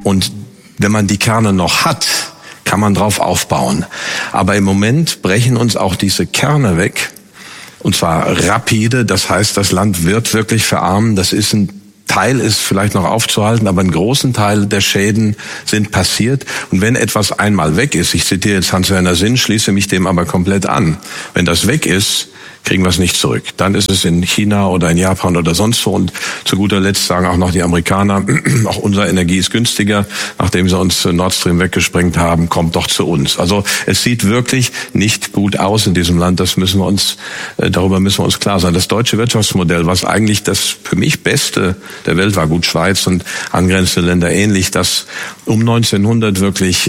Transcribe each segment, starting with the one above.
Und wenn man die Kerne noch hat, kann man drauf aufbauen. Aber im Moment brechen uns auch diese Kerne weg. Und zwar rapide. Das heißt, das Land wird wirklich verarmen. Teil ist vielleicht noch aufzuhalten, aber einen großen Teil der Schäden sind passiert. Und wenn etwas einmal weg ist, ich zitiere jetzt Hans-Werner Sinn, schließe mich dem aber komplett an. Wenn das weg ist, kriegen wir es nicht zurück. Dann ist es in China oder in Japan oder sonst wo. Und zu guter Letzt sagen auch noch die Amerikaner, auch unsere Energie ist günstiger, nachdem sie uns Nord Stream weggesprengt haben, kommt doch zu uns. Also es sieht wirklich nicht gut aus in diesem Land. Darüber müssen wir uns klar sein. Das deutsche Wirtschaftsmodell, was eigentlich das für mich Beste der Welt war, gut Schweiz und angrenzende Länder ähnlich, das um 1900 wirklich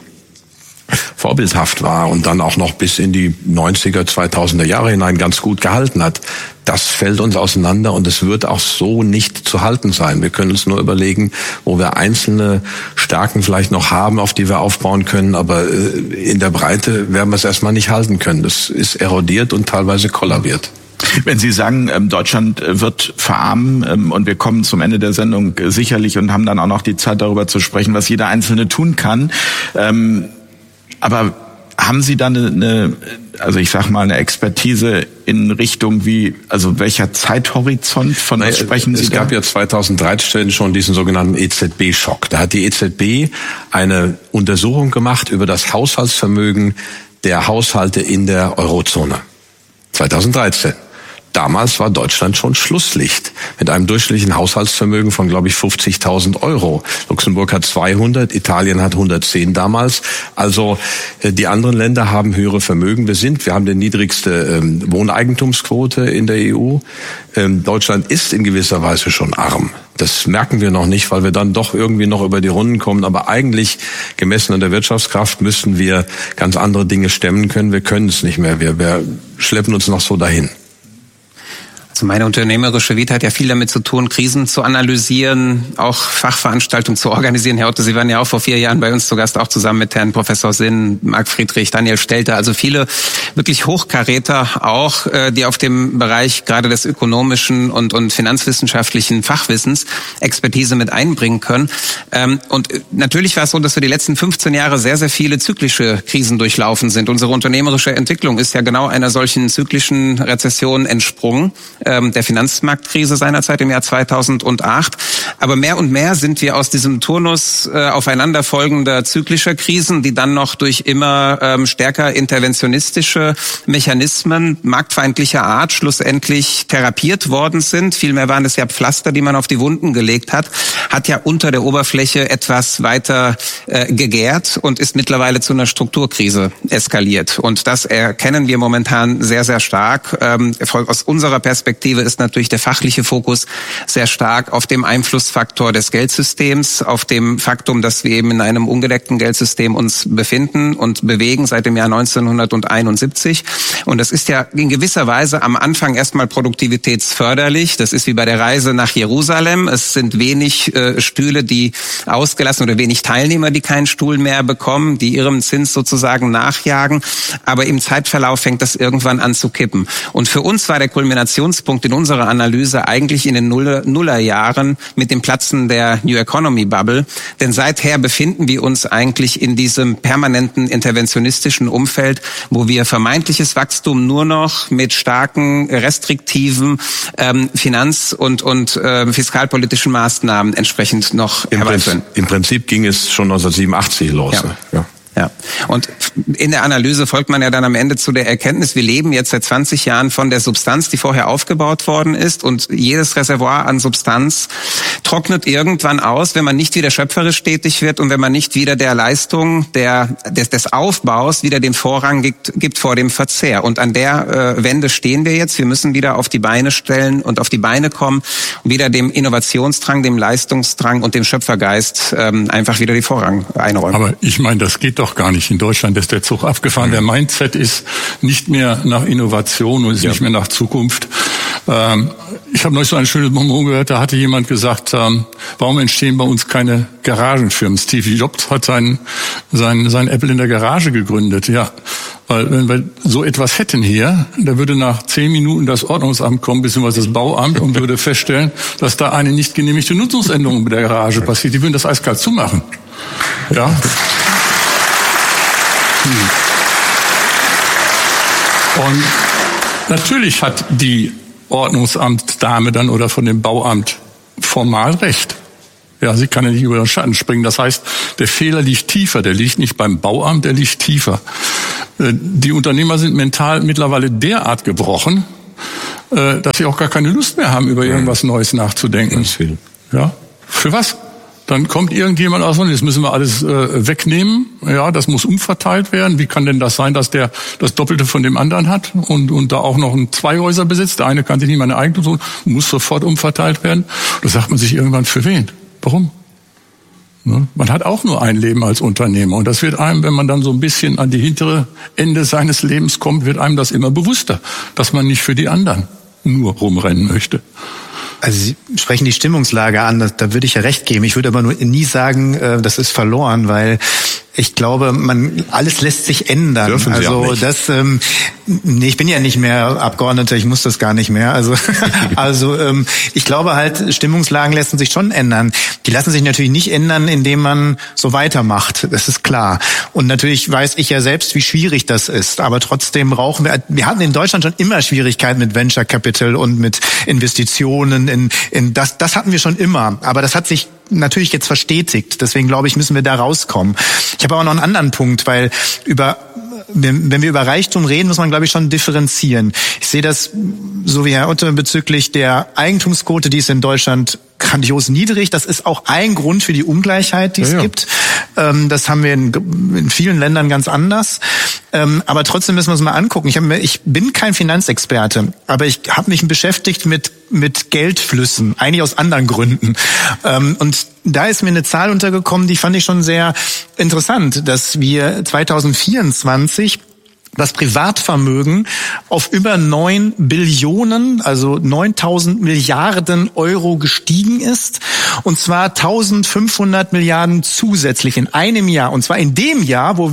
vorbildhaft war und dann auch noch bis in die 90er, 2000er Jahre hinein ganz gut gehalten hat. Das fällt uns auseinander und es wird auch so nicht zu halten sein. Wir können uns nur überlegen, wo wir einzelne Stärken vielleicht noch haben, auf die wir aufbauen können, aber in der Breite werden wir es erstmal nicht halten können. Das ist erodiert und teilweise kollabiert. Wenn Sie sagen, Deutschland wird verarmen und wir kommen zum Ende der Sendung sicherlich und haben dann auch noch die Zeit darüber zu sprechen, was jeder Einzelne tun kann, aber haben Sie dann eine Expertise in Richtung welcher Zeithorizont, von was sprechen Sie da? Es gab ja 2013 schon diesen sogenannten EZB-Schock. Da hat die EZB eine Untersuchung gemacht über das Haushaltsvermögen der Haushalte in der Eurozone. 2013. Damals war Deutschland schon Schlusslicht mit einem durchschnittlichen Haushaltsvermögen von, glaube ich, 50.000 Euro. Luxemburg hat 200, Italien hat 110 damals. Also die anderen Länder haben höhere Vermögen. Wir haben die niedrigste Wohneigentumsquote in der EU. Deutschland ist in gewisser Weise schon arm. Das merken wir noch nicht, weil wir dann doch irgendwie noch über die Runden kommen. Aber eigentlich, gemessen an der Wirtschaftskraft, müssten wir ganz andere Dinge stemmen können. Wir können es nicht mehr. Wir schleppen uns noch so dahin. Also meine unternehmerische Vita hat ja viel damit zu tun, Krisen zu analysieren, auch Fachveranstaltungen zu organisieren. Herr Otto, Sie waren ja auch vor 4 Jahren bei uns zu Gast, auch zusammen mit Herrn Professor Sinn, Marc Friedrich, Daniel Stelter. Also viele wirklich Hochkaräter auch, die auf dem Bereich gerade des ökonomischen und finanzwissenschaftlichen Fachwissens Expertise mit einbringen können. Und natürlich war es so, dass wir die letzten 15 Jahre sehr, sehr viele zyklische Krisen durchlaufen sind. Unsere unternehmerische Entwicklung ist ja genau einer solchen zyklischen Rezession entsprungen. Der Finanzmarktkrise seinerzeit im Jahr 2008. Aber mehr und mehr sind wir aus diesem Turnus aufeinanderfolgender zyklischer Krisen, die dann noch durch immer stärker interventionistische Mechanismen marktfeindlicher Art schlussendlich therapiert worden sind. Vielmehr waren es ja Pflaster, die man auf die Wunden gelegt hat ja unter der Oberfläche etwas weiter gegärt und ist mittlerweile zu einer Strukturkrise eskaliert. Und das erkennen wir momentan sehr, sehr stark. Aus unserer Perspektive ist natürlich der fachliche Fokus sehr stark auf dem Einflussfaktor des Geldsystems, auf dem Faktum, dass wir eben in einem ungedeckten Geldsystem uns befinden und bewegen seit dem Jahr 1971. Und das ist ja in gewisser Weise am Anfang erstmal produktivitätsförderlich. Das ist wie bei der Reise nach Jerusalem. Es sind wenig Stühle, die ausgelassen oder wenig Teilnehmer, die keinen Stuhl mehr bekommen, die ihrem Zins sozusagen nachjagen. Aber im Zeitverlauf fängt das irgendwann an zu kippen. Und für uns war der Kulminationspunkt in unserer Analyse eigentlich in den Nullerjahren mit dem Platzen der New Economy Bubble. Denn seither befinden wir uns eigentlich in diesem permanenten interventionistischen Umfeld, wo wir vermeintliches Wachstum nur noch mit starken, restriktiven finanz- und fiskalpolitischen Maßnahmen entsprechend noch herbeiführen. Im Prinzip ging es schon 1987 los. Ja. Ja, und in der Analyse folgt man ja dann am Ende zu der Erkenntnis, wir leben jetzt seit 20 Jahren von der Substanz, die vorher aufgebaut worden ist, und jedes Reservoir an Substanz trocknet irgendwann aus, wenn man nicht wieder schöpferisch tätig wird und wenn man nicht wieder der Leistung des Aufbaus wieder den Vorrang gibt vor dem Verzehr. Und an der Wende stehen wir jetzt. Wir müssen wieder auf die Beine stellen und auf die Beine kommen, wieder dem Innovationsdrang, dem Leistungsdrang und dem Schöpfergeist einfach wieder die Vorrang einräumen. Aber ich meine, das geht doch gar nicht. In Deutschland ist der Zug abgefahren. Der Mindset ist nicht mehr nach Innovation und ist nicht mehr nach Zukunft. Ich habe neulich so ein schönes Bonbon gehört, da hatte jemand gesagt, warum entstehen bei uns keine Garagenfirmen? Steve Jobs hat sein Apple in der Garage gegründet. Ja, Weil wenn wir so etwas hätten hier, da würde nach 10 Minuten das Ordnungsamt kommen, beziehungsweise das Bauamt, und würde feststellen, dass da eine nicht genehmigte Nutzungsänderung bei der Garage passiert. Die würden das eiskalt zumachen. Ja. Und natürlich hat die Ordnungsamtsdame dann oder von dem Bauamt formal recht. Ja, sie kann ja nicht über den Schatten springen. Das heißt, der Fehler liegt tiefer. Der liegt nicht beim Bauamt, der liegt tiefer. Die Unternehmer sind mental mittlerweile derart gebrochen, dass sie auch gar keine Lust mehr haben, über irgendwas Neues nachzudenken. Ja, für was? Dann kommt irgendjemand aus und jetzt müssen wir alles wegnehmen. Ja, das muss umverteilt werden. Wie kann denn das sein, dass der das Doppelte von dem anderen hat und da auch noch 2 Häuser besitzt? Der eine kann sich nicht mal eine Eigentum, muss sofort umverteilt werden. Da sagt man sich irgendwann, für wen? Warum? Ne? Man hat auch nur ein Leben als Unternehmer. Und das wird einem, wenn man dann so ein bisschen an die hintere Ende seines Lebens kommt, wird einem das immer bewusster, dass man nicht für die anderen nur rumrennen möchte. Also Sie sprechen die Stimmungslage an, da würde ich ja recht geben. Ich würde aber nur nie sagen, das ist verloren, weil ich glaube, alles lässt sich ändern. Dürfen Sie auch nicht. Nee, ich bin ja nicht mehr Abgeordneter, ich muss das gar nicht mehr. Also ich glaube halt, Stimmungslagen lassen sich schon ändern. Die lassen sich natürlich nicht ändern, indem man so weitermacht. Das ist klar. Und natürlich weiß ich ja selbst, wie schwierig das ist. Aber trotzdem brauchen wir hatten in Deutschland schon immer Schwierigkeiten mit Venture Capital und mit Investitionen das hatten wir schon immer. Aber das hat sich natürlich jetzt verstetigt. Deswegen glaube ich, müssen wir da rauskommen. Ich habe aber noch einen anderen Punkt, weil wenn wir über Reichtum reden, muss man, glaube ich, schon differenzieren. Ich sehe das, so wie Herr Otte, bezüglich der Eigentumsquote, die ist in Deutschland grandios niedrig. Das ist auch ein Grund für die Ungleichheit, die es gibt. Das haben wir in vielen Ländern ganz anders. Aber trotzdem müssen wir uns mal angucken. Ich bin kein Finanzexperte, aber ich habe mich beschäftigt mit Geldflüssen, eigentlich aus anderen Gründen. Und da ist mir eine Zahl untergekommen, die fand ich schon sehr interessant, dass wir 2024 das Privatvermögen auf über 9 Billionen, also 9.000 Milliarden Euro gestiegen ist. Und zwar 1.500 Milliarden zusätzlich in einem Jahr. Und zwar in dem Jahr, wo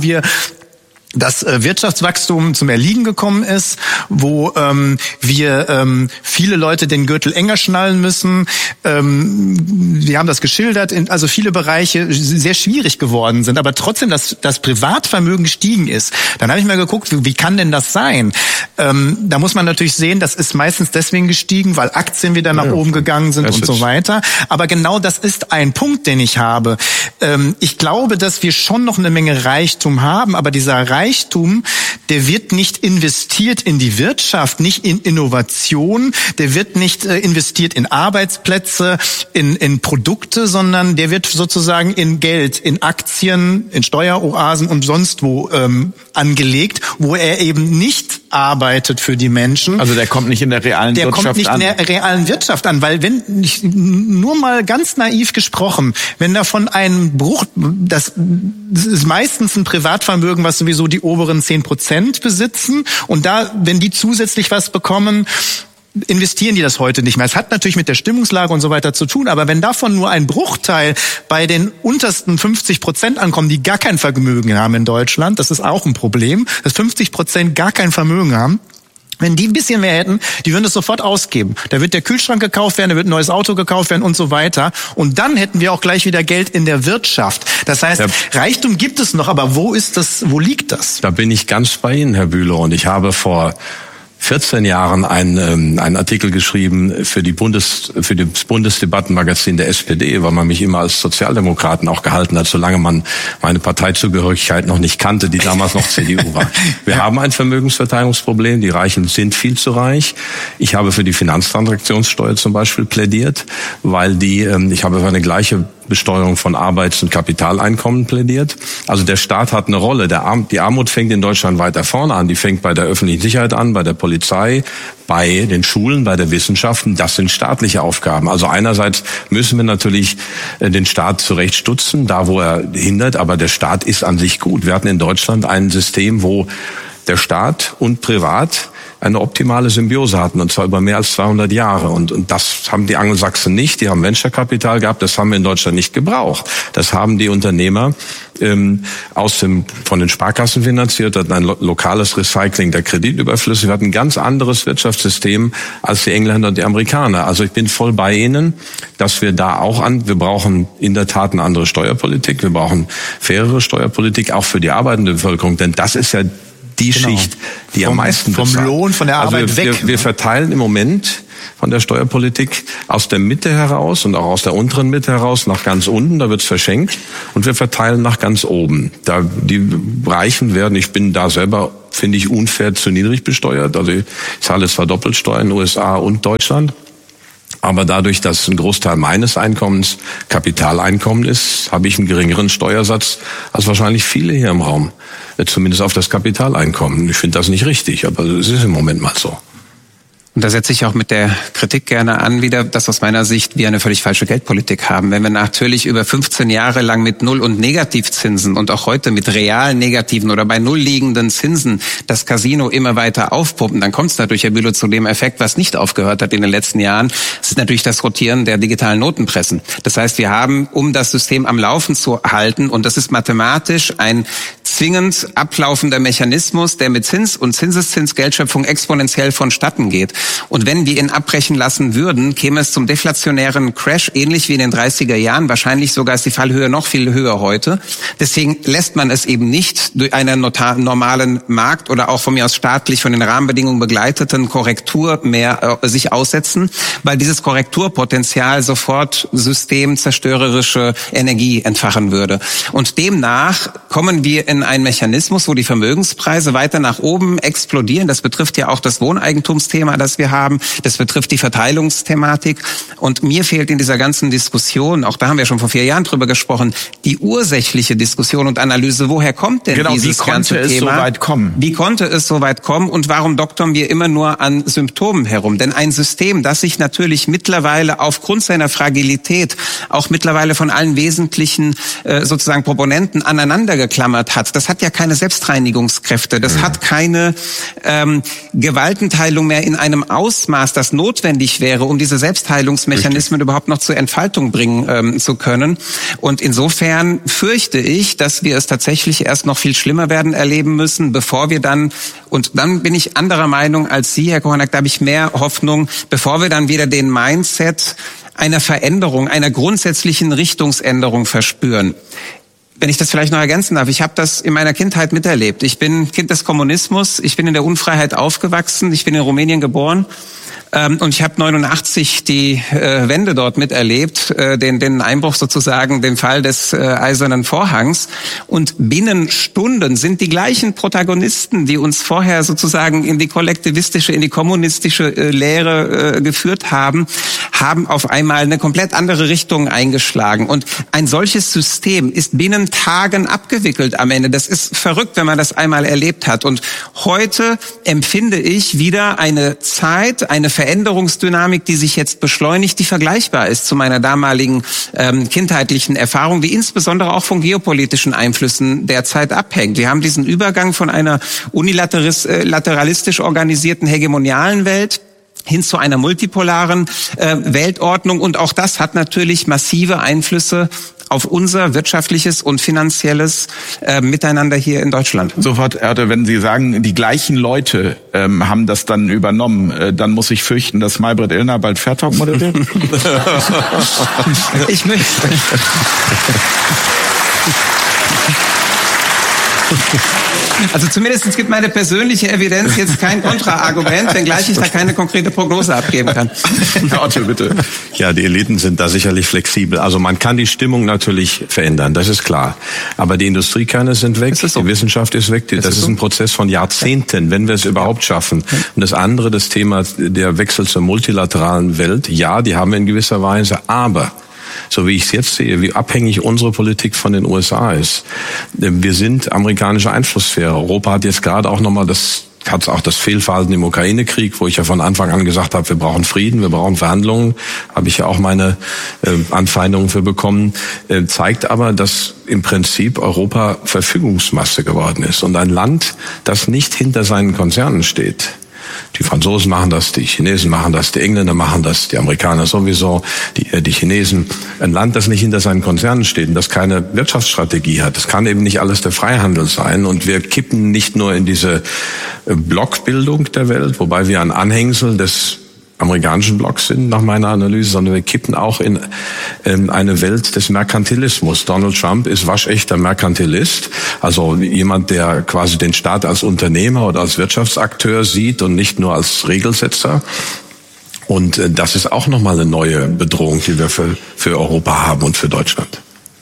das Wirtschaftswachstum zum Erliegen gekommen ist, wo wir viele Leute den Gürtel enger schnallen müssen. Wir haben das geschildert, also viele Bereiche sehr schwierig geworden sind, aber trotzdem das Privatvermögen gestiegen ist. Dann habe ich mal geguckt, wie kann denn das sein? Da muss man natürlich sehen, das ist meistens deswegen gestiegen, weil Aktien wieder nach oben gegangen sind und so weiter. Aber genau das ist ein Punkt, den ich habe. Ich glaube, dass wir schon noch eine Menge Reichtum haben, aber dieser Reichtum, der wird nicht investiert in die Wirtschaft, nicht in Innovation, der wird nicht investiert in Arbeitsplätze, in Produkte, sondern der wird sozusagen in Geld, in Aktien, in Steueroasen und sonst wo angelegt, wo er eben nicht arbeitet für die Menschen. Also der kommt nicht in der realen Wirtschaft an. Der kommt nicht in der realen Wirtschaft an, weil nur mal ganz naiv gesprochen, wenn davon ein Bruch, das ist meistens ein Privatvermögen, was sowieso die oberen 10% besitzen, und da, wenn die zusätzlich was bekommen, investieren die das heute nicht mehr. Es hat natürlich mit der Stimmungslage und so weiter zu tun, aber wenn davon nur ein Bruchteil bei den untersten 50% ankommen, die gar kein Vermögen haben in Deutschland, das ist auch ein Problem, dass 50% gar kein Vermögen haben. Wenn die ein bisschen mehr hätten, die würden es sofort ausgeben. Da wird der Kühlschrank gekauft werden, da wird ein neues Auto gekauft werden und so weiter. Und dann hätten wir auch gleich wieder Geld in der Wirtschaft. Das heißt, Reichtum gibt es noch, aber wo liegt das? Da bin ich ganz bei Ihnen, Herr Bülow. Und ich habe vor 14 Jahren einen Artikel geschrieben für das Bundesdebattenmagazin der SPD, weil man mich immer als Sozialdemokraten auch gehalten hat, solange man meine Parteizugehörigkeit noch nicht kannte, die damals noch CDU war. Wir haben ein Vermögensverteilungsproblem, die Reichen sind viel zu reich. Ich habe für die Finanztransaktionssteuer zum Beispiel plädiert, weil ich habe für eine gleiche Besteuerung von Arbeits- und Kapitaleinkommen plädiert. Also der Staat hat eine Rolle. Die Armut fängt in Deutschland weiter vorne an. Die fängt bei der öffentlichen Sicherheit an, bei der Polizei, bei den Schulen, bei der Wissenschaften. Das sind staatliche Aufgaben. Also einerseits müssen wir natürlich den Staat zurechtstutzen, da wo er hindert, aber der Staat ist an sich gut. Wir hatten in Deutschland ein System, wo der Staat und Privat eine optimale Symbiose hatten, und zwar über mehr als 200 Jahre. Und das haben die Angelsachsen nicht. Die haben Venture-Kapital gehabt. Das haben wir in Deutschland nicht gebraucht. Das haben die Unternehmer von den Sparkassen finanziert, hatten ein lokales Recycling der Kreditüberflüsse. Wir hatten ein ganz anderes Wirtschaftssystem als die Engländer und die Amerikaner. Also ich bin voll bei Ihnen, dass wir da auch wir brauchen in der Tat eine andere Steuerpolitik. Wir brauchen fairere Steuerpolitik, auch für die arbeitende Bevölkerung, denn das ist ja die Schicht, die am meisten bezahlt. Vom Lohn, von der Arbeit weg. Wir verteilen im Moment von der Steuerpolitik aus der Mitte heraus und auch aus der unteren Mitte heraus nach ganz unten, da wird's verschenkt, und wir verteilen nach ganz oben. Da die Reichen werden, ich bin da selber, finde ich, unfair zu niedrig besteuert. Also ich zahle zwar Doppelsteuer in den USA und Deutschland, aber dadurch, dass ein Großteil meines Einkommens Kapitaleinkommen ist, habe ich einen geringeren Steuersatz als wahrscheinlich viele hier im Raum. Zumindest auf das Kapitaleinkommen. Ich finde das nicht richtig, aber es ist im Moment mal so. Und da setze ich auch mit der Kritik gerne an, wieder, dass aus meiner Sicht wir eine völlig falsche Geldpolitik haben. Wenn wir natürlich über 15 Jahre lang mit Null- und Negativzinsen und auch heute mit realen negativen oder bei Null liegenden Zinsen das Casino immer weiter aufpumpen, dann kommt es natürlich, Herr Bülow, zu dem Effekt, was nicht aufgehört hat in den letzten Jahren. Das ist natürlich das Rotieren der digitalen Notenpressen. Das heißt, wir haben, um das System am Laufen zu halten, und das ist mathematisch ein zwingend ablaufender Mechanismus, der mit Zins und Zinseszinsgeldschöpfung exponentiell vonstatten geht. Und wenn wir ihn abbrechen lassen würden, käme es zum deflationären Crash, ähnlich wie in den 30er Jahren. Wahrscheinlich sogar ist die Fallhöhe noch viel höher heute. Deswegen lässt man es eben nicht durch einen normalen Markt oder auch von mir aus staatlich von den Rahmenbedingungen begleiteten Korrektur mehr sich aussetzen, weil dieses Korrekturpotenzial sofort systemzerstörerische Energie entfachen würde. Und demnach kommen wir in einen Mechanismus, wo die Vermögenspreise weiter nach oben explodieren. Das betrifft ja auch das Wohneigentumsthema, das wir haben. Das betrifft die Verteilungsthematik. Und mir fehlt in dieser ganzen Diskussion, auch da haben wir schon vor 4 Jahren drüber gesprochen, die ursächliche Diskussion und Analyse. Woher kommt denn dieses ganze Thema? Wie konnte es so weit kommen? Wie konnte es so weit kommen und warum doktern wir immer nur an Symptomen herum? Denn ein System, das sich natürlich mittlerweile aufgrund seiner Fragilität auch mittlerweile von allen wesentlichen sozusagen Proponenten aneinandergeklammert hat, das hat ja keine Selbstreinigungskräfte. Das hat keine Gewaltenteilung mehr in einem Ausmaß, das notwendig wäre, um diese Selbstheilungsmechanismen überhaupt noch zur Entfaltung bringen zu können. Und insofern fürchte ich, dass wir es tatsächlich erst noch viel schlimmer werden erleben müssen, bevor wir dann, und dann bin ich anderer Meinung als Sie, Herr Kohanak, da habe ich mehr Hoffnung, bevor wir dann wieder den Mindset einer Veränderung, einer grundsätzlichen Richtungsänderung verspüren. Wenn ich das vielleicht noch ergänzen darf, ich habe das in meiner Kindheit miterlebt. Ich bin Kind des Kommunismus, ich bin in der Unfreiheit aufgewachsen, ich bin in Rumänien geboren und ich habe 89 die Wende dort miterlebt, den Einbruch sozusagen, den Fall des Eisernen Vorhangs. Und binnen Stunden sind die gleichen Protagonisten, die uns vorher sozusagen in die kollektivistische, in die kommunistische Lehre geführt haben auf einmal eine komplett andere Richtung eingeschlagen. Und ein solches System ist binnen Tagen abgewickelt am Ende. Das ist verrückt, wenn man das einmal erlebt hat. Und heute empfinde ich wieder eine Zeit, eine Veränderungsdynamik, die sich jetzt beschleunigt, die vergleichbar ist zu meiner damaligen kindheitlichen Erfahrung, die insbesondere auch von geopolitischen Einflüssen derzeit abhängt. Wir haben diesen Übergang von einer unilateralistisch organisierten hegemonialen Welt hin zu einer multipolaren Weltordnung. Und auch das hat natürlich massive Einflüsse auf unser wirtschaftliches und finanzielles Miteinander hier in Deutschland. Sofort, Erde, wenn Sie sagen, die gleichen Leute haben das dann übernommen, dann muss ich fürchten, dass Maybrit Illner bald Fairtalk moderiert? Ich möchte... Also zumindest gibt meine persönliche Evidenz jetzt kein Kontraargument, wenngleich ich da keine konkrete Prognose abgeben kann. Otto, bitte. Ja, die Eliten sind da sicherlich flexibel. Also man kann die Stimmung natürlich verändern, das ist klar. Aber die Industriekerne sind weg, die Wissenschaft ist weg. Das ist ein Prozess von Jahrzehnten, wenn wir es überhaupt schaffen. Und das andere, das Thema der Wechsel zur multilateralen Welt, ja, die haben wir in gewisser Weise, aber so wie ich es jetzt sehe, wie abhängig unsere Politik von den USA ist. Wir sind amerikanische Einflusssphäre. Europa hat jetzt gerade auch nochmal das Fehlverhalten im Ukraine-Krieg, wo ich ja von Anfang an gesagt habe, wir brauchen Frieden, wir brauchen Verhandlungen, habe ich ja auch meine Anfeindungen für bekommen, zeigt aber, dass im Prinzip Europa Verfügungsmasse geworden ist. Und ein Land, das nicht hinter seinen Konzernen steht, Die Franzosen machen das, die Chinesen machen das, die Engländer machen das, die Amerikaner sowieso, die Chinesen. Ein Land, das nicht hinter seinen Konzernen steht und das keine Wirtschaftsstrategie hat, das kann eben nicht alles der Freihandel sein. Und wir kippen nicht nur in diese Blockbildung der Welt, wobei wir ein Anhängsel des amerikanischen Blocks sind, nach meiner Analyse, sondern wir kippen auch in eine Welt des Merkantilismus. Donald Trump ist waschechter Merkantilist, also jemand, der quasi den Staat als Unternehmer oder als Wirtschaftsakteur sieht und nicht nur als Regelsetzer. Und das ist auch nochmal eine neue Bedrohung, die wir für Europa haben und für Deutschland.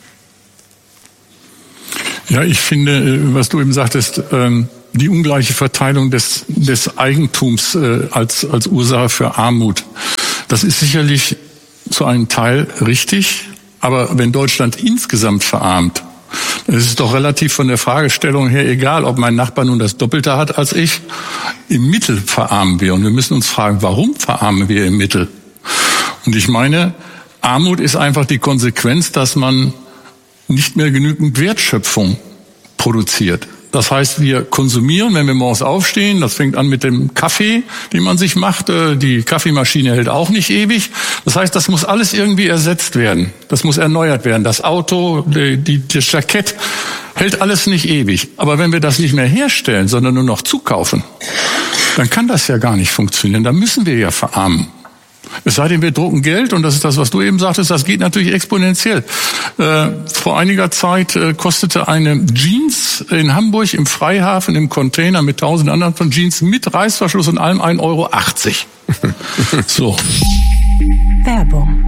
Ja, ich finde, was du eben sagtest, die ungleiche Verteilung des Eigentums als Ursache für Armut. Das ist sicherlich zu einem Teil richtig, aber wenn Deutschland insgesamt verarmt, dann ist es doch relativ von der Fragestellung her egal, ob mein Nachbar nun das Doppelte hat als ich. Im Mittel verarmen wir und wir müssen uns fragen, warum verarmen wir im Mittel? Und ich meine, Armut ist einfach die Konsequenz, dass man nicht mehr genügend Wertschöpfung produziert. Das heißt, wir konsumieren, wenn wir morgens aufstehen. Das fängt an mit dem Kaffee, den man sich macht. Die Kaffeemaschine hält auch nicht ewig. Das heißt, das muss alles irgendwie ersetzt werden. Das muss erneuert werden. Das Auto, das Jackett hält alles nicht ewig. Aber wenn wir das nicht mehr herstellen, sondern nur noch zukaufen, dann kann das ja gar nicht funktionieren. Dann müssen wir ja verarmen. Es sei denn, wir drucken Geld, und das ist das, was du eben sagtest, das geht natürlich exponentiell. Vor einiger Zeit kostete eine Jeans in Hamburg im Freihafen im Container mit 1000 anderen von Jeans mit Reißverschluss und allem 1,80 Euro. So. Werbung.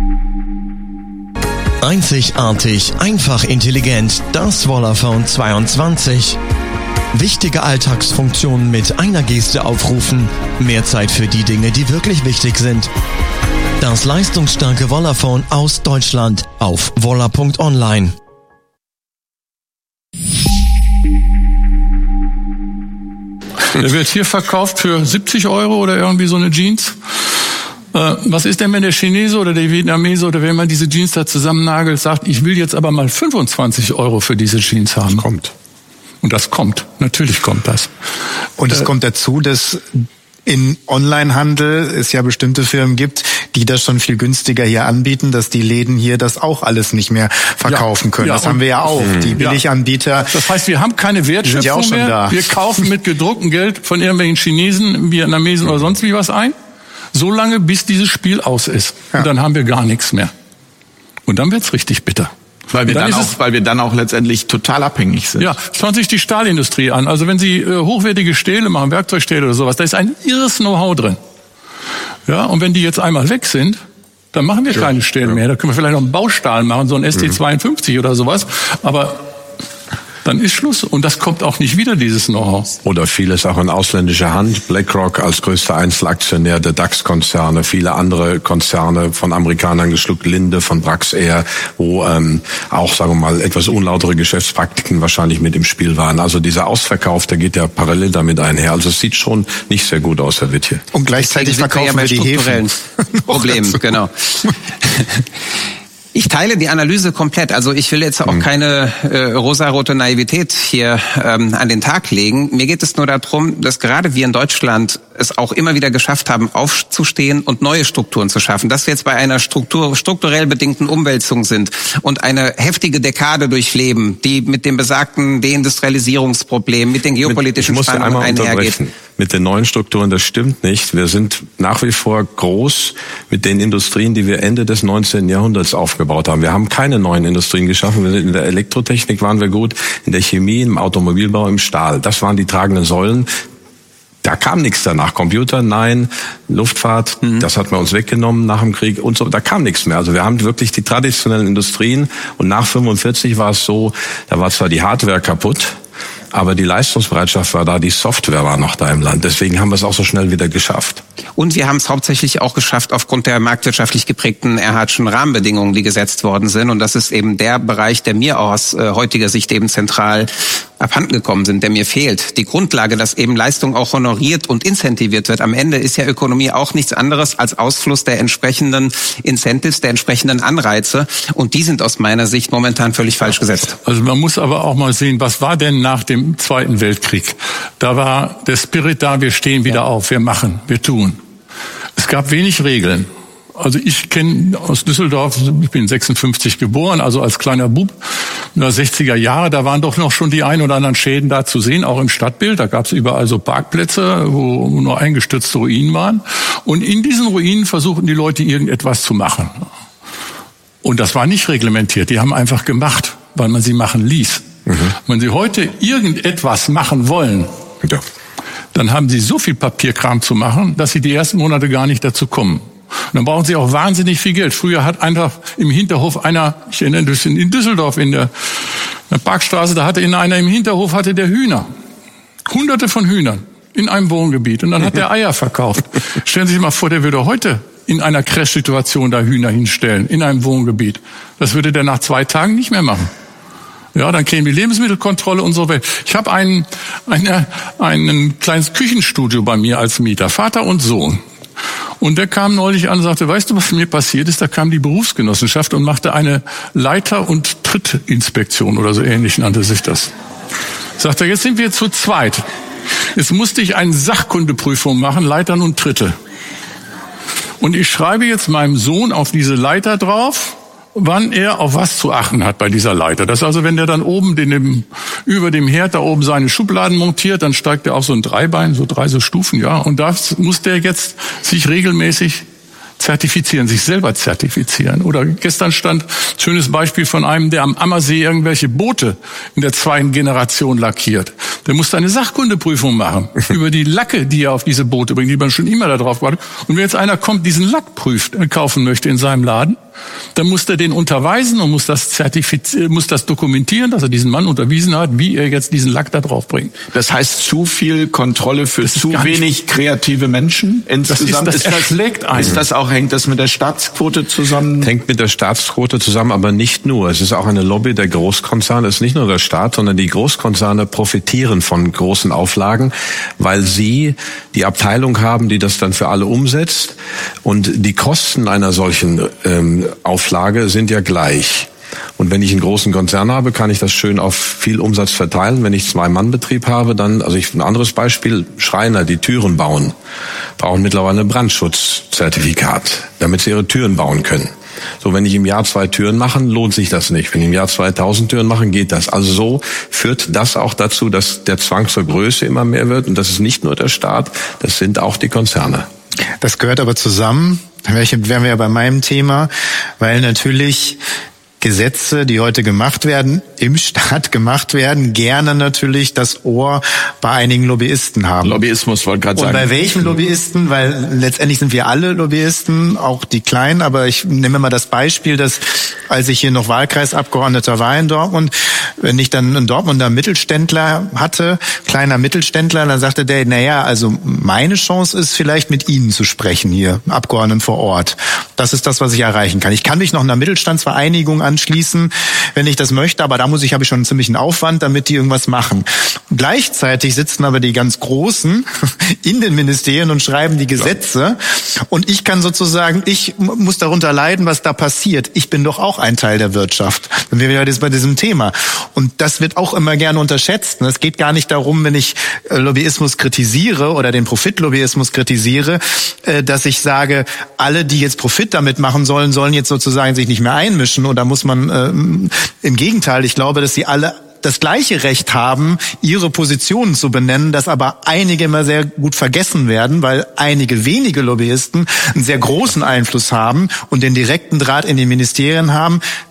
Einzigartig, einfach intelligent, das Vollaphone 22. Wichtige Alltagsfunktionen mit einer Geste aufrufen. Mehr Zeit für die Dinge, die wirklich wichtig sind. Das leistungsstarke Vollaphone aus Deutschland auf volla.online. Der wird hier verkauft für 70 Euro oder irgendwie so eine Jeans. Was ist denn, wenn der Chinese oder der Vietnamese oder wenn man diese Jeans da zusammennagelt, sagt, ich will jetzt aber mal 25 Euro für diese Jeans haben? Das kommt. Und das kommt. Natürlich kommt das. Und es kommt dazu, dass in Onlinehandel es ja bestimmte Firmen gibt, die das schon viel günstiger hier anbieten, dass die Läden hier das auch alles nicht mehr verkaufen können. Das haben wir ja auch. Die Billiganbieter. Das heißt, wir haben keine Wertschöpfung mehr. Da. Wir kaufen mit gedrucktem Geld von irgendwelchen Chinesen, Vietnamesen oder sonst wie was ein. So lange, bis dieses Spiel aus ist. Und dann haben wir gar nichts mehr. Und dann wird's richtig bitter. Weil wir dann auch letztendlich total abhängig sind. Ja, schauen Sie sich die Stahlindustrie an. Also wenn Sie hochwertige Stähle machen, Werkzeugstähle oder sowas, da ist ein irres Know-how drin. Ja, und wenn die jetzt einmal weg sind, dann machen wir keine Stähle mehr. Da können wir vielleicht noch einen Baustahl machen, so ein ST52 oder sowas. Aber dann ist Schluss. Und das kommt auch nicht wieder, dieses Know-how. Oder vieles auch in ausländischer Hand. BlackRock als größter Einzelaktionär der DAX-Konzerne, viele andere Konzerne von Amerikanern geschluckt, Linde von Praxair, wo auch, sagen wir mal, etwas unlautere Geschäftspraktiken wahrscheinlich mit im Spiel waren. Also dieser Ausverkauf, der geht ja parallel damit einher. Also es sieht schon nicht sehr gut aus, Herr Witt hier. Und gleichzeitig verkaufen wir die Häfen. Problem, genau. Ich teile die Analyse komplett. Also ich will jetzt auch keine rosarote Naivität hier an den Tag legen. Mir geht es nur darum, dass gerade wir in Deutschland es auch immer wieder geschafft haben, aufzustehen und neue Strukturen zu schaffen. Dass wir jetzt bei einer strukturell bedingten Umwälzung sind und eine heftige Dekade durchleben, die mit dem besagten Deindustrialisierungsproblem, mit den geopolitischen Spannungen einhergeht. Mit den neuen Strukturen, das stimmt nicht. Wir sind nach wie vor groß mit den Industrien, die wir Ende des 19. Jahrhunderts aufgebaut haben. Wir haben keine neuen Industrien geschaffen. In der Elektrotechnik waren wir gut, in der Chemie, im Automobilbau, im Stahl. Das waren die tragenden Säulen. Da kam nichts danach. Computer, nein. Luftfahrt, das hat man uns weggenommen nach dem Krieg und so. Da kam nichts mehr. Also wir haben wirklich die traditionellen Industrien. Und nach 45 war es so, da war zwar die Hardware kaputt, aber die Leistungsbereitschaft war da, die Software war noch da im Land. Deswegen haben wir es auch so schnell wieder geschafft. Und wir haben es hauptsächlich auch geschafft aufgrund der marktwirtschaftlich geprägten Erhardtschen Rahmenbedingungen, die gesetzt worden sind. Und das ist eben der Bereich, der mir aus heutiger Sicht eben zentral abhanden gekommen sind, der mir fehlt. Die Grundlage, dass eben Leistung auch honoriert und incentiviert wird. Am Ende ist ja Ökonomie auch nichts anderes als Ausfluss der entsprechenden Incentives, der entsprechenden Anreize. Und die sind aus meiner Sicht momentan völlig falsch gesetzt. Also man muss aber auch mal sehen, was war denn nach dem Zweiten Weltkrieg? Da war der Spirit da, wir stehen wieder auf, wir machen, wir tun. Es gab wenig Regeln. Also ich kenne aus Düsseldorf, ich bin 56 geboren, also als kleiner Bub in den 60er Jahre, da waren doch noch schon die ein oder anderen Schäden da zu sehen, auch im Stadtbild. Da gab es überall so Parkplätze, wo nur eingestürzte Ruinen waren. Und in diesen Ruinen versuchten die Leute irgendetwas zu machen. Und das war nicht reglementiert, die haben einfach gemacht, weil man sie machen ließ. Wenn sie heute irgendetwas machen wollen, dann haben sie so viel Papierkram zu machen, dass sie die ersten Monate gar nicht dazu kommen. Und dann brauchen sie auch wahnsinnig viel Geld. Früher hat einfach im Hinterhof einer, ich erinnere mich in Düsseldorf in der Parkstraße, da hatte einer im Hinterhof hatte der Hühner. Hunderte von Hühnern in einem Wohngebiet. Und dann hat der Eier verkauft. Stellen Sie sich mal vor, der würde heute in einer Crash-Situation da Hühner hinstellen, in einem Wohngebiet. Das würde der nach 2 Tagen nicht mehr machen. Ja, dann käme die Lebensmittelkontrolle und so weiter. Ich habe ein kleines Küchenstudio bei mir als Mieter, Vater und Sohn. Und der kam neulich an und sagte, weißt du, was mir passiert ist? Da kam die Berufsgenossenschaft und machte eine Leiter- und Trittinspektion oder so ähnlich nannte sich das. Sagt er, jetzt sind wir zu zweit. Jetzt musste ich eine Sachkundeprüfung machen, Leitern und Tritte. Und ich schreibe jetzt meinem Sohn auf diese Leiter drauf, wann er auf was zu achten hat bei dieser Leiter. Das ist also, wenn der dann oben über dem Herd da oben seine Schubladen montiert, dann steigt er auf so ein Dreibein, so 3 so Stufen, ja. Und das muss der jetzt sich regelmäßig zertifizieren, sich selber zertifizieren. Oder gestern stand ein schönes Beispiel von einem, der am Ammersee irgendwelche Boote in der 2. Generation lackiert. Der musste eine Sachkundeprüfung machen über die Lacke, die er auf diese Boote bringt, die man schon immer da drauf wartet. Und wenn jetzt einer kommt, diesen Lack kaufen möchte in seinem Laden, dann muss er den unterweisen und muss das dokumentieren, dass er diesen Mann unterwiesen hat, wie er jetzt diesen Lack da drauf bringt. Das heißt, zu viel Kontrolle für zu wenig kreative Menschen insgesamt. Das erschlägt einen. Hängt das mit der Staatsquote zusammen? Hängt mit der Staatsquote zusammen, aber nicht nur. Es ist auch eine Lobby der Großkonzerne. Es ist nicht nur der Staat, sondern die Großkonzerne profitieren von großen Auflagen, weil sie die Abteilung haben, die das dann für alle umsetzt. Und die Kosten einer solchen Auflage sind ja gleich. Und wenn ich einen großen Konzern habe, kann ich das schön auf viel Umsatz verteilen. Wenn ich 2-Mann-Betrieb habe, dann, ein anderes Beispiel, Schreiner, die Türen bauen, brauchen mittlerweile ein Brandschutzzertifikat, damit sie ihre Türen bauen können. So, wenn ich im Jahr 2 Türen mache, lohnt sich das nicht. Wenn ich im Jahr 2000 Türen mache, geht das. Also so führt das auch dazu, dass der Zwang zur Größe immer mehr wird. Und das ist nicht nur der Staat, das sind auch die Konzerne. Das gehört aber zusammen, wären wir ja bei meinem Thema, weil natürlich Gesetze, die heute gemacht werden, im Staat gemacht werden, gerne natürlich das Ohr bei einigen Lobbyisten haben. Lobbyismus wollte gerade sagen. Und bei welchen Lobbyisten? Weil letztendlich sind wir alle Lobbyisten, auch die Kleinen. Aber ich nehme mal das Beispiel, dass als ich hier noch Wahlkreisabgeordneter war in Dortmund, wenn ich dann einen Dortmunder Mittelständler hatte, kleiner Mittelständler, dann sagte der, naja, also meine Chance ist vielleicht mit Ihnen zu sprechen hier, Abgeordneten vor Ort. Das ist das, was ich erreichen kann. Ich kann mich noch einer Mittelstandsvereinigung anschließen, wenn ich das möchte, aber da habe ich schon einen ziemlichen Aufwand, damit die irgendwas machen. Gleichzeitig sitzen aber die ganz Großen in den Ministerien und schreiben die Gesetze und ich kann sozusagen, ich muss darunter leiden, was da passiert. Ich bin doch auch ein Teil der Wirtschaft. Dann wären wir jetzt bei diesem Thema. Und das wird auch immer gerne unterschätzt. Es geht gar nicht darum, wenn ich Lobbyismus kritisiere oder den Profitlobbyismus kritisiere, dass ich sage, alle, die jetzt Profit damit machen sollen jetzt sozusagen sich nicht mehr einmischen. Und da muss man, im Gegenteil, ich glaube, dass sie alle das gleiche Recht haben, ihre Positionen zu benennen, dass aber einige immer sehr gut vergessen werden, weil einige wenige Lobbyisten einen sehr großen Einfluss haben und den direkten Draht in die Ministerien haben.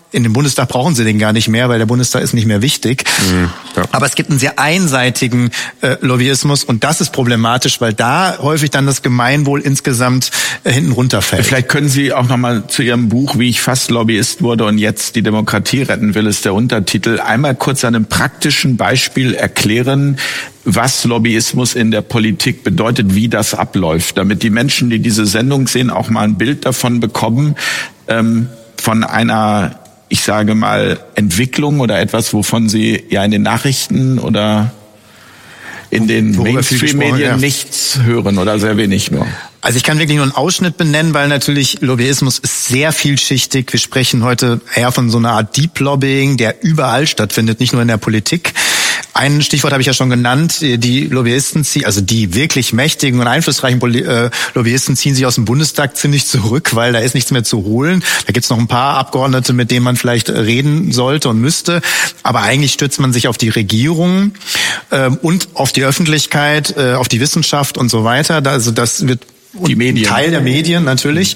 In dem Bundestag brauchen sie den gar nicht mehr, weil der Bundestag ist nicht mehr wichtig. Ja. Aber es gibt einen sehr einseitigen Lobbyismus und das ist problematisch, weil da häufig dann das Gemeinwohl insgesamt hinten runterfällt. Vielleicht können Sie auch nochmal zu Ihrem Buch, wie ich fast Lobbyist wurde und jetzt die Demokratie retten will, ist der Untertitel, einmal kurz an einem praktischen Beispiel erklären, was Lobbyismus in der Politik bedeutet, wie das abläuft, damit die Menschen, die diese Sendung sehen, auch mal ein Bild davon bekommen, von einer, ich sage mal, Entwicklung oder etwas, wovon Sie ja in den Nachrichten oder in den Mainstream-Medien nichts hören oder sehr wenig nur. Also ich kann wirklich nur einen Ausschnitt benennen, weil natürlich Lobbyismus ist sehr vielschichtig. Wir sprechen heute eher von so einer Art Deep Lobbying, der überall stattfindet, nicht nur in der Politik. Ein Stichwort habe ich ja schon genannt, die Lobbyisten, also die wirklich mächtigen und einflussreichen Lobbyisten ziehen sich aus dem Bundestag ziemlich zurück, weil da ist nichts mehr zu holen. Da gibt's noch ein paar Abgeordnete, mit denen man vielleicht reden sollte und müsste. Aber eigentlich stützt man sich auf die Regierung und auf die Öffentlichkeit, auf die Wissenschaft und so weiter. Also das wird die Medien. Teil der Medien natürlich.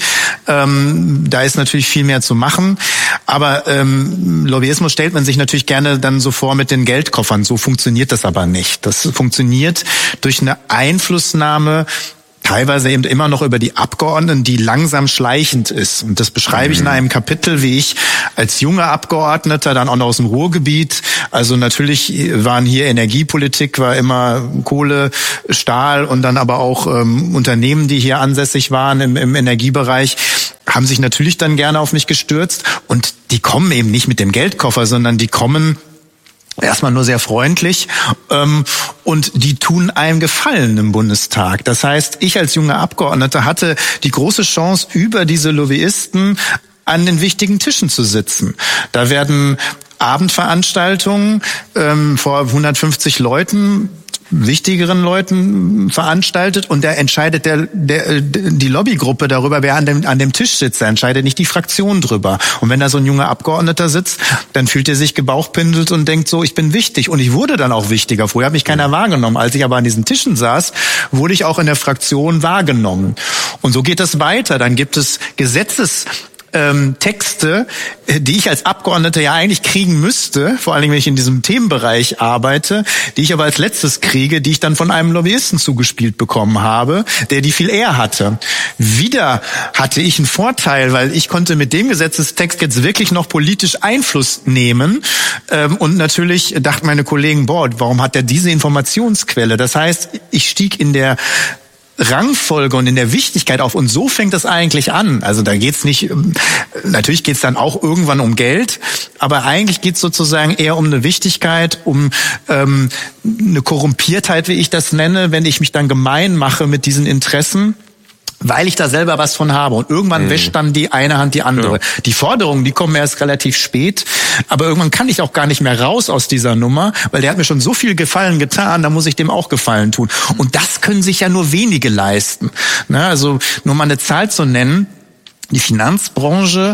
Da ist natürlich viel mehr zu machen. Aber Lobbyismus stellt man sich natürlich gerne dann so vor mit den Geldkoffern. So funktioniert das aber nicht. Das funktioniert durch eine Einflussnahme, teilweise eben immer noch über die Abgeordneten, die langsam schleichend ist. Und das beschreibe ich in einem Kapitel, wie ich als junger Abgeordneter, dann auch noch aus dem Ruhrgebiet, also natürlich waren hier Energiepolitik, war immer Kohle, Stahl und dann aber auch Unternehmen, die hier ansässig waren im Energiebereich, haben sich natürlich dann gerne auf mich gestürzt. Und die kommen eben nicht mit dem Geldkoffer, sondern die kommen erstmal nur sehr freundlich und die tun einem Gefallen im Bundestag. Das heißt, ich als junger Abgeordneter hatte die große Chance, über diese Lobbyisten an den wichtigen Tischen zu sitzen. Da werden Abendveranstaltungen vor 150 Leuten, wichtigeren Leuten veranstaltet und da entscheidet die Lobbygruppe darüber, wer an dem Tisch sitzt. Da entscheidet nicht die Fraktion drüber. Und wenn da so ein junger Abgeordneter sitzt, dann fühlt er sich gebauchpindelt und denkt so, ich bin wichtig. Und ich wurde dann auch wichtiger. Vorher hat mich keiner wahrgenommen. Als ich aber an diesen Tischen saß, wurde ich auch in der Fraktion wahrgenommen. Und so geht das weiter. Dann gibt es Texte, die ich als Abgeordneter ja eigentlich kriegen müsste, vor allen Dingen, wenn ich in diesem Themenbereich arbeite, die ich aber als letztes kriege, die ich dann von einem Lobbyisten zugespielt bekommen habe, der die viel eher hatte. Wieder hatte ich einen Vorteil, weil ich konnte mit dem Gesetzestext jetzt wirklich noch politisch Einfluss nehmen und natürlich dachten meine Kollegen, warum hat der diese Informationsquelle? Das heißt, ich stieg in der Rangfolge und in der Wichtigkeit auf. Und so fängt es eigentlich an. Also da geht's nicht, natürlich geht's dann auch irgendwann um Geld, aber eigentlich geht's sozusagen eher um eine Wichtigkeit, um eine Korrumpiertheit, wie ich das nenne, wenn ich mich dann gemein mache mit diesen Interessen, weil ich da selber was von habe. Und irgendwann wäscht dann die eine Hand die andere. Ja. Die Forderungen, die kommen erst relativ spät, aber irgendwann kann ich auch gar nicht mehr raus aus dieser Nummer, weil der hat mir schon so viel Gefallen getan, da muss ich dem auch Gefallen tun. Und das können sich ja nur wenige leisten. Also nur mal eine Zahl zu nennen, die Finanzbranche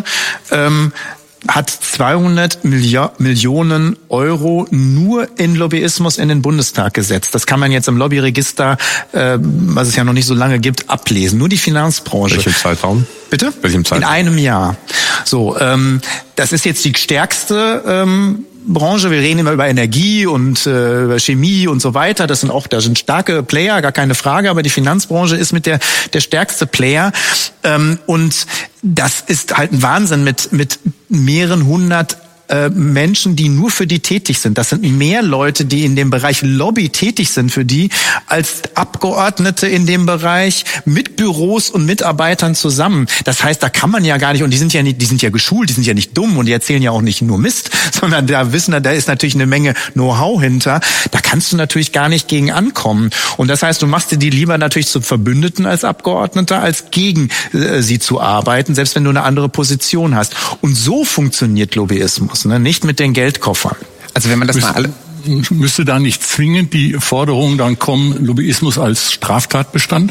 hat 200 Millionen Euro nur in Lobbyismus in den Bundestag gesetzt. Das kann man jetzt im Lobbyregister, was es ja noch nicht so lange gibt, ablesen. Nur die Finanzbranche. Welchen Zeitraum? Bitte? Welchem Zeitraum? In einem Jahr. So, das ist jetzt die stärkste Branche. Wir reden immer über Energie und über Chemie und so weiter. Da sind starke Player, gar keine Frage. Aber die Finanzbranche ist mit der stärkste Player. Und das ist halt ein Wahnsinn mit mehreren hundert Menschen, die nur für die tätig sind. Das sind mehr Leute, die in dem Bereich Lobby tätig sind für die, als Abgeordnete in dem Bereich mit Büros und Mitarbeitern zusammen. Das heißt, da kann man ja gar nicht, und die sind ja geschult, die sind ja nicht dumm und die erzählen ja auch nicht nur Mist, sondern da ist natürlich eine Menge Know-how hinter. Da kannst du natürlich gar nicht gegen ankommen. Und das heißt, du machst dir die lieber natürlich zum Verbündeten als Abgeordneter, als gegen sie zu arbeiten, selbst wenn du eine andere Position hast. Und so funktioniert Lobbyismus. Nicht mit den Geldkoffern. Also wenn man das mal alle... Müsste da nicht zwingend die Forderung dann kommen, Lobbyismus als Straftatbestand?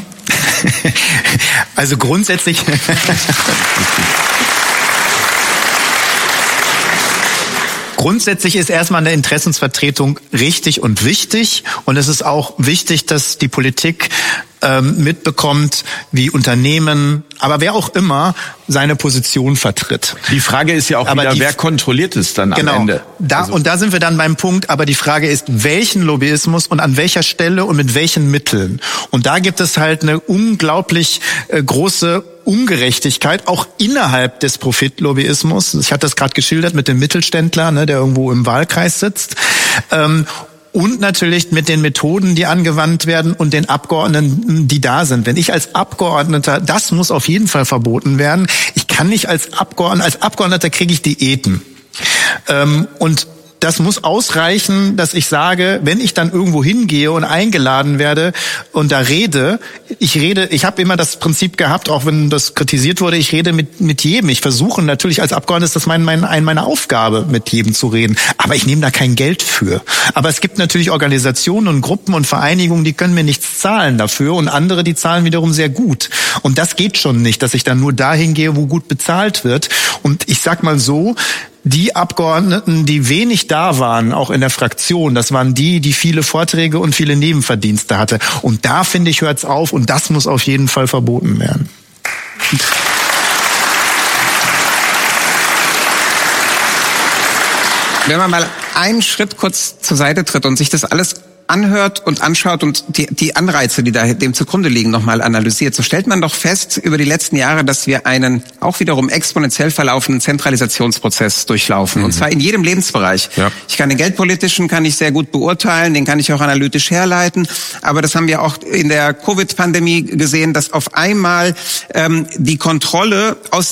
Also grundsätzlich... Grundsätzlich ist erstmal eine Interessensvertretung richtig und wichtig. Und es ist auch wichtig, dass die Politik mitbekommt, wie Unternehmen, aber wer auch immer seine Position vertritt. Die Frage ist ja auch wieder, wer kontrolliert es dann am Ende? Und da sind wir dann beim Punkt, aber die Frage ist, welchen Lobbyismus und an welcher Stelle und mit welchen Mitteln? Und da gibt es halt eine unglaublich große Ungerechtigkeit, auch innerhalb des Profitlobbyismus. Ich hatte das gerade geschildert mit dem Mittelständler, ne, der irgendwo im Wahlkreis sitzt. Und natürlich mit den Methoden, die angewandt werden und den Abgeordneten, die da sind. Wenn ich als Abgeordneter, das muss auf jeden Fall verboten werden. Ich kann nicht als Abgeordneter kriege ich Diäten. Und das muss ausreichen, dass ich sage, wenn ich dann irgendwo hingehe und eingeladen werde und da rede, ich habe immer das Prinzip gehabt, auch wenn das kritisiert wurde, ich rede mit jedem. Ich versuche natürlich als Abgeordneter, ist das meine Aufgabe, mit jedem zu reden. Aber ich nehme da kein Geld für. Aber es gibt natürlich Organisationen und Gruppen und Vereinigungen, die können mir nichts zahlen dafür und andere, die zahlen wiederum sehr gut. Und das geht schon nicht, dass ich dann nur dahin gehe, wo gut bezahlt wird. Und ich sag mal so, die Abgeordneten, die wenig da waren, auch in der Fraktion, das waren die viele Vorträge und viele Nebenverdienste hatte. Und da, finde ich, hört's auf und das muss auf jeden Fall verboten werden. Wenn man mal einen Schritt kurz zur Seite tritt und sich das alles anhört und anschaut und die Anreize, die da dem zugrunde liegen, nochmal analysiert, so stellt man doch fest über die letzten Jahre, dass wir einen auch wiederum exponentiell verlaufenden Zentralisationsprozess durchlaufen. Und zwar in jedem Lebensbereich. Ja. Ich kann den geldpolitischen, kann ich sehr gut beurteilen, den kann ich auch analytisch herleiten. Aber das haben wir auch in der Covid-Pandemie gesehen, dass auf einmal die Kontrolle aus